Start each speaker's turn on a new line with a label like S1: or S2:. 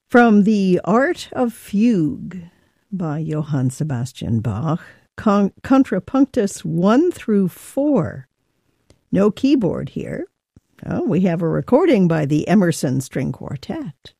S1: From the Art of Fugue by Johann Sebastian Bach, Contrapunctus 1 through 4. No keyboard here. Oh, we have a recording by the Emerson String Quartet.